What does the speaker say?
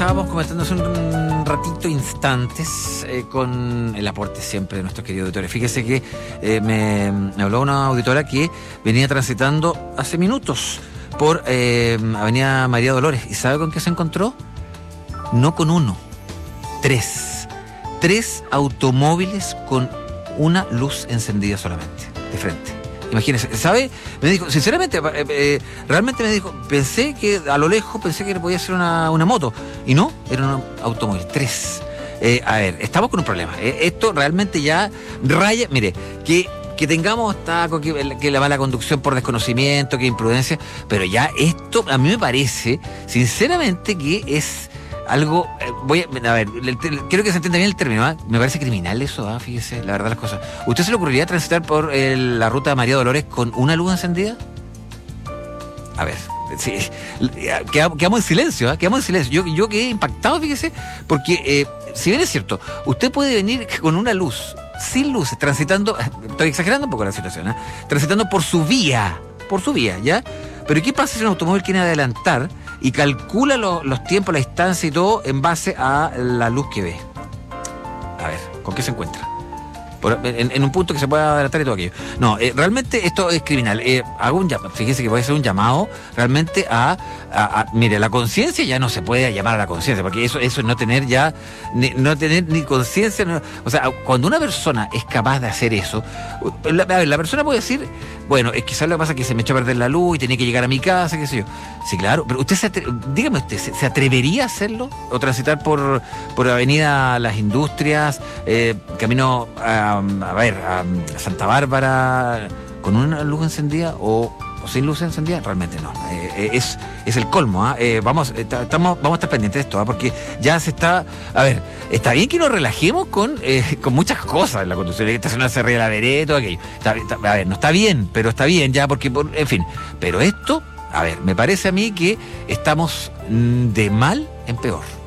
estábamos comentando hace un ratito, instantes, con el aporte siempre de nuestros queridos auditores. Fíjese que me habló una auditora que venía transitando hace minutos por Avenida María Dolores. ¿Y sabe con qué se encontró? No con uno, tres automóviles con una luz encendida solamente, de frente. Imagínese, ¿sabe? Me dijo, sinceramente, realmente me dijo, pensé que a lo lejos, pensé que podía ser una moto. Y no, era un automóvil, 3. A ver, estamos con un problema. Esto realmente ya raya, mire, que tengamos taco, que la mala conducción por desconocimiento, que imprudencia, pero ya esto a mí me parece, sinceramente, que es algo, a ver, quiero que se entienda bien el término, ¿eh? Me parece criminal eso, fíjese, la verdad las cosas. ¿Usted se le ocurriría transitar por la ruta de María Dolores con una luz encendida? A ver, sí, quedamos en silencio, quedamos en silencio. Yo quedé impactado, fíjese, porque si bien es cierto, usted puede venir con una luz, sin luces, transitando, estoy exagerando un poco la situación, transitando por su vía, ¿ya? Pero ¿qué pasa si un automóvil quiere adelantar y calcula los tiempos, la distancia y todo en base a la luz que ve? A ver, ¿con qué se encuentra? En un punto que se pueda adelantar y todo aquello. No, realmente esto es criminal. Hago un llamado, fíjese que puede ser un llamado realmente mire, la conciencia ya no se puede llamar a la conciencia, porque eso es no tener ya, no tener ni conciencia. O sea, cuando una persona es capaz de hacer eso, la persona puede decir, bueno, es que ¿sabe lo que pasa? Que se me echó a perder la luz y tenía que llegar a mi casa, qué sé yo. Sí, claro, pero dígame usted, ¿se atrevería a hacerlo? ¿O transitar por Avenida Las Industrias, camino a Santa Bárbara, con una luz encendida o sin luz encendida? Realmente no. Es el colmo. Vamos a estar pendientes de esto, porque ya se está. A ver, está bien que nos relajemos con muchas cosas en la conducción. Estacionarse arriba de la vereda, todo aquello. A ver, no está bien, pero está bien ya, porque, en fin. Pero esto, a ver, me parece a mí que estamos de mal en peor.